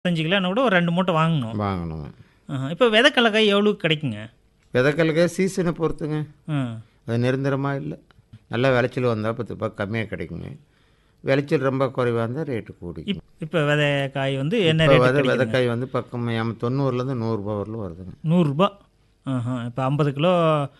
5 கிலோன்னா கூட ஒரு 2 மூட்டை வாங்கணும். வாங்கணுங்க. இப்போ விதைக்கடலக்காய் எவ்வளோக்கு கிடைக்குங்க? விதைக்கல்லுக்காய் சீசனை பொறுத்துங்க. ம். அது நிரந்தரமாக இல்லை. நல்லா விளைச்சல் வந்தால் 10 ரூபாய் கம்மியாக கிடைக்குங்க. விளைச்சல் ரொம்ப குறைவாக இருந்தால் ரேட்டு கூடி. இப்போ விதைக்காய் வந்து என்ன இப்போ ரேட்? விதைக்காய் வந்து பக்கம் 90லேருந்து 100 ரூபா வரலும் வருதுங்க. 100 ரூபா. இப்போ 50 கிலோ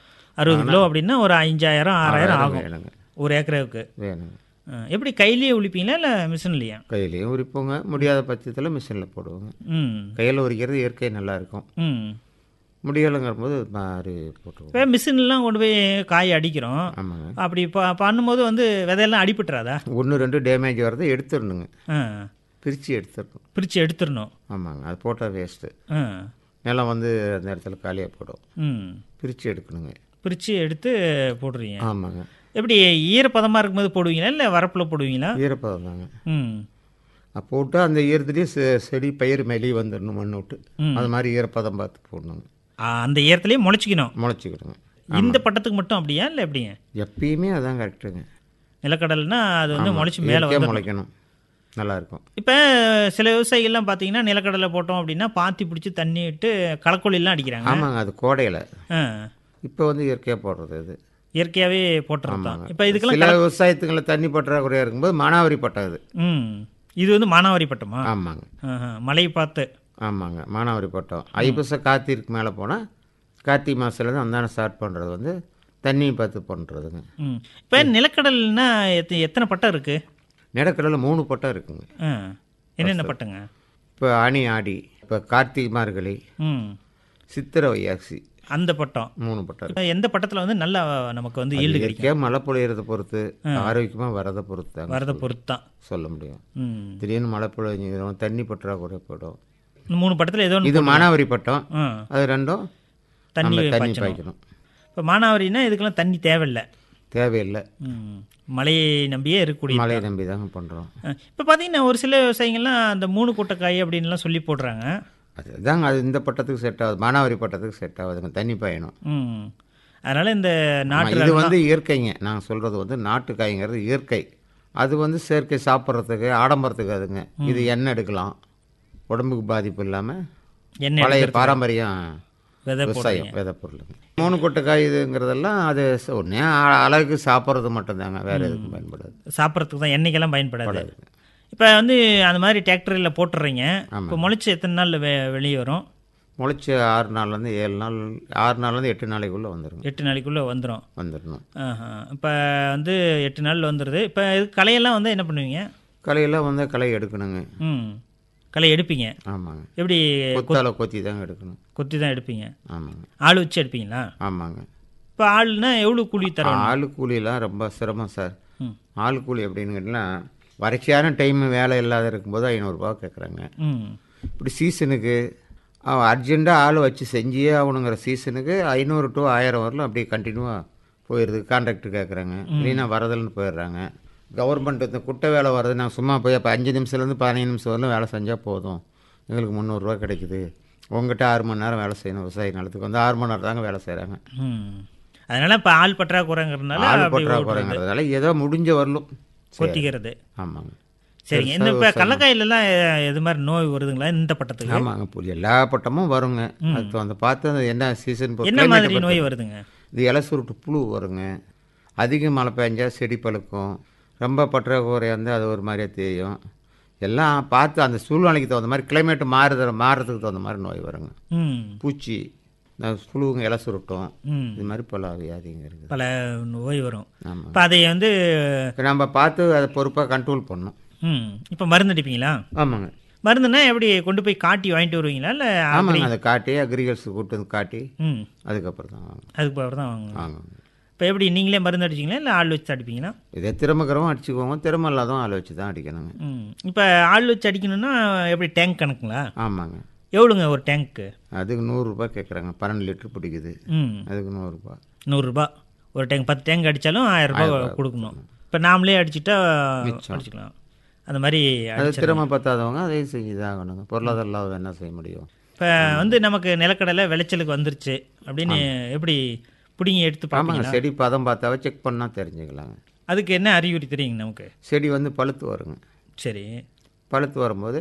60 கிலோ அப்படின்னா ஒரு 5000 6000 ஆகும் வேணுங்க. ஒரு ஏக்கருக்கு. வேணுங்க. எப்படி கையிலேயே உழிப்பீங்களா இல்லை மிஷின்லையா? கையிலையும் உரிப்போங்க. முடியாத பட்சத்தில் மிஷினில் போடுவோங்க. ம். கையில் உரிக்கிறது இயற்கை நல்லா இருக்கும். ம். முடியலைங்கிற போது மாதிரி போட்டுருவோம். இப்போ மிஷின்லாம் கொண்டு போய் காய் அடிக்கிறோம். ஆமாங்க. அப்படி பண்ணும்போது வந்து விதையெல்லாம் அடிபட்டுறாதா? 1-2 டேமேஜ் வரதை எடுத்துடணுங்க. பிரித்து எடுத்துடணும். பிரித்து எடுத்துடணும். ஆமாங்க. அது போட்டால் வேஸ்ட்டு. ஆ. நிலம் வந்து அந்த இடத்துல காலியாக போடும். ம். பிரித்து எடுக்கணுங்க. பிரித்து எடுத்து போடுறீங்க. ஆமாங்க. எப்படி ஈரப்பதமாக இருக்கும்போது போடுவீங்களா இல்லை வரப்பில் போடுவீங்களா? ஈரப்பதம் தாங்க. ம். போட்டு அந்த ஈரத்துலேயே செடி பயிர் மேலேயே வந்துடணும் மண் விட்டு. அது மாதிரி ஈரப்பதம் பார்த்து போடணுங்க. அந்த ஈரத்துலேயே முளைச்சிக்கணும். முளைச்சிக்கிடுங்க. இந்த பட்டத்துக்கு மட்டும் அப்படியா இல்லை எப்படிங்க? எப்பயுமே அதான் கரெக்டுங்க. நிலக்கடலைன்னா அது வந்து முளைச்சி மேலே இயற்கையாக வந்து முளைக்கணும். நல்லாயிருக்கும். இப்போ சில விவசாயிகள்லாம் பார்த்தீங்கன்னா நிலக்கடலை போட்டோம் அப்படின்னா பாத்தி பிடிச்சி தண்ணி விட்டு களக்கொல்லிலாம் அடிக்கிறாங்க. ஆமாங்க. அது கோடையில். ஆ. இப்போ வந்து இயற்கையாக போடுறது அது. இயற்கையாகவே போட்டுறது தான். இப்போ இதுக்கெல்லாம் சில விவசாயத்துங்களை தண்ணி பற்றாக்குறையாக இருக்கும்போது மானாவாரி பட்டம் அது. ம். இது வந்து மானாவாரி பட்டமா? ஆமாங்க. மழை பார்த்து. ஆமாங்க. மானாவாரி பட்டம். ஐப்பச கார்த்திக்கு மேலே போனால் கார்த்திகை மாதத்துலேருந்து அந்தான ஸ்டார்ட் பண்ணுறது வந்து தண்ணி பார்த்து பண்ணுறதுங்க. ம். இப்போ நிலக்கடல்னா எத்தனை பட்டம் இருக்குது? நிலக்கடலில் 3 பட்டம் இருக்குங்க. என்னென்ன பட்டங்க? இப்போ ஆனி ஆடி, இப்போ கார்த்திகை மார்கழி, ம். சித்திரை வையாசி, அந்த பட்டம் 3 பட்டம் இருக்கு. இப்போ எந்த பட்டத்தில் வந்து நல்லா நமக்கு வந்து ஈல்டு கிடைக்கும்? இயற்கையாக மழை பொழியறதை பொறுத்து, ஆரோக்கியமாக வரதை பொறுத்து தாங்க வரதை பொறுத்து தான் சொல்ல முடியும். ம். திடீர்னு மழை பொழிஞ்சிடும், தண்ணி பற்றாக்குறை போயிடும். இந்த 3 பட்டத்தில் ஏதோ ஒன்று. இது மானாவாரி பட்டம். ஆ. அது ரெண்டும் தண்ணி தண்ணி பாய்ச்சணும். பாய்க்கணும். இப்போ மானாவாரின்னா இதுக்கெல்லாம் தண்ணி தேவையில்லை. தேவையில்லை. ம். மழையை நம்பியே இருக்கக்கூடிய. மழையை நம்பி தாங்க பண்ணுறோம். இப்போ பார்த்தீங்கன்னா ஒரு சில விவசாயிகள்லாம் அந்த 3 கூட்டக்காய் அப்படின்லாம் சொல்லி போடுறாங்க. அதுதாங்க. அது இந்த பட்டத்துக்கு செட் ஆகுது. மானாவாரி பட்டத்துக்கு செட் ஆகுதுங்க. தண்ணி பாயணும். ம். அதனால் இந்த நாட்டு இது வந்து இயற்கைங்க. நான் சொல்கிறது வந்து நாட்டுக்காய்ங்கிறது இயற்கை. அது வந்து செயற்கை சாப்பிட்றதுக்கு ஆடம்பரத்துக்கு அதுங்க. இது எண்ணெய் எடுக்கலாம், உடம்புக்கு பாதிப்பு இல்லாமல் எண்ணெய் பழைய பாரம்பரியம் விதை விவசாயம் விதை பொருளுங்க. 3 கொட்டைக்காய் இதுங்கிறதெல்லாம் அது ஒன்றே அழகுக்கு சாப்பிட்றது மட்டும்தாங்க. வேறு எதுக்கும் பயன்படாது. சாப்பிட்றதுக்கு தான், எண்ணெய்க்கெல்லாம் பயன்படாது. இப்போ வந்து அந்த மாதிரி டிராக்டரில் போட்டுடுறீங்க. இப்போ முளைச்சி எத்தனை நாள் வெளியே வரும்? முளைச்சி 6 நாள்லேருந்து 7 நாள், 6 நாள்லேருந்து 8 நாளைக்குள்ளே வந்துடும். 8 நாளைக்குள்ளே வந்துடணும். வந்துடணும். இப்போ வந்து 8 நாள் வந்துடுது. இப்போ இது களையெல்லாம் வந்து என்ன பண்ணுவீங்க? களையெல்லாம் வந்து களை எடுக்கணுங்க. ம். களை எடுப்பீங்க. ஆமாங்க. எப்படி? கொத்தால கொத்தி தாங்க எடுக்கணும். கொத்தி தான் எடுப்பீங்க. ஆமாங்க. ஆள் வச்சு எடுப்பீங்களா? ஆமாங்க. இப்போ ஆள்னா எவ்வளோ கூலி தரோம்? ஆள் கூலியெல்லாம் ரொம்ப சிரமம் சார். ம். ஆள் கூலி எப்படின்னு கேட்டிங்கன்னா, வறட்சியான டைம் வேலை இல்லாத இருக்கும்போது 500 ரூபா கேட்குறாங்க. ம். இப்படி சீசனுக்கு அர்ஜெண்ட்டாக ஆள் வச்சு செஞ்சியே ஆகணுங்கிற சீசனுக்கு 500 to 1000 வரலும் அப்படியே கண்டினியூவாக போயிடுது. கான்ட்ராக்டர் கேட்குறாங்க, இல்லைன்னா வரதில்லைன்னு போயிடுறாங்க. கவர்மெண்ட் இந்த குட்டை வேலை வர்றது, நான் சும்மா போய் அப்போ 5 நிமிஷத்துலேருந்து 15 நிமிஷம் வரலும் வேலை செஞ்சால் போதும், எங்களுக்கு 300 ரூபா கிடைக்குது. உங்கள்கிட்ட 6 மணி நேரம் வேலை செய்யணும். விவசாய நிலத்துக்கு வந்து 6 மணி நேரம் தாங்க வேலை செய்கிறாங்க. ம். அதனால் இப்போ ஆள் பற்றாக்குறைங்கிறதுனால ஆள் அப்படி பற்றாக்குறைங்கிறதுனால ஏதோ முடிஞ்ச வரலும் கொத்திக்கிறது. ஆமாங்க. சரிங்க. இந்த இப்போ கடலக்காயிலெல்லாம் எது மாதிரி நோய் வருதுங்களா இந்த பட்டத்துக்கு? ஆமாங்க. எல்லா பட்டமும் வருங்க. அது வந்து பார்த்து அது என்ன சீசன் என்ன மாதிரி நோய் வருதுங்க? இது இலை சுருட்டு புழு வருங்க. அதிக மழை பெஞ்சா செடி பழுக்கும். ரொம்ப பற்றாக்குறையாக இருந்தால் அது ஒரு மாதிரியாக தெரியும். எல்லாம் பார்த்து அந்த சூழ்நிலைக்கு தகுந்த மாதிரி கிளைமேட் மாறுறதுக்கு தகுந்த மாதிரி நோய் வருங்க. பூச்சி, இந்த புழுவுங்க இலை சுருட்டும், இது மாதிரி பல வியாதிங்க இருக்குது. பல நோய் வரும். ஆமாம். இப்போ அதை வந்து நம்ம பார்த்து அதை பொறுப்பாக கண்ட்ரோல் பண்ணணும். இப்போ மருந்து அடிப்பீங்களா? ஆமாங்க. மருந்துன்னா எப்படி கொண்டு போய் காட்டி வாங்கிட்டு வருவீங்களா இல்லை? ஆமாங்க. அதை காட்டி அக்ரிகல்ச்சர் கூட்டு வந்து காட்டி அதுக்கப்புறம் தான் வாங்க. அதுக்கப்புறம் தான் வாங்க. வாங்க. இப்போ எப்படி நீங்களே மருந்து அடிச்சிங்களா இல்லை ஆள் வச்சு அடிப்பீங்களா? இதே திறமைக்கிறவங்க அடிச்சுக்குவோங்க, திறமை இல்லாதவங்க ஆள் வச்சு தான் அடிக்கணுங்க. இப்போ ஆள் வச்சு அடிக்கணும்னா எப்படி டேங்க் கணக்குங்களா? ஆமாங்க. எவ்வளோங்க ஒரு டேங்க்கு? அதுக்கு 100 ரூபா கேட்குறாங்க. 12 லிட்டர் பிடிக்குது. அதுக்கு 100 ரூபா. 100 ரூபா ஒரு டேங்க். 10 டேங்க் அடித்தாலும் 1000 ரூபா கொடுக்கணும். இப்போ நாமளே அடிச்சுட்டா அடிச்சுக்கலாம். அந்த மாதிரி அது திறமை பத்தாதவங்க அதையும் செஞ்சு தான் ஆகணுங்க. பொருளாதாரம் இல்லாத என்ன செய்ய முடியும்? இப்போ வந்து நமக்கு நிலக்கடலை விளைச்சலுக்கு வந்துருச்சு அப்படின்னு எப்படி பிடிங்கி எடுத்து பார்ப்பாங்க. செடி பதம் பார்த்தாவே செக் பண்ணால் தெரிஞ்சுக்கலாங்க. அதுக்கு என்ன அறிகுறி தெரியுங்க நமக்கு? செடி வந்து பழுத்து வருங்க. சரி. பழுத்து வரும்போது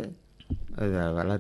அது வளர்ச்சி